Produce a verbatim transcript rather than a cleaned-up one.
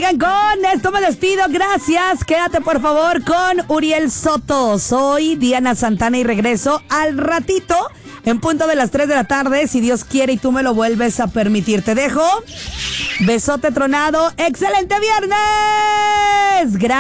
Oigan, con esto me despido. Gracias. Quédate, por favor, con Uriel Soto. Soy Diana Santana y regreso al ratito en punto de las tres de la tarde, si Dios quiere y tú me lo vuelves a permitir. Te dejo. Besote tronado. ¡Excelente viernes! Gracias.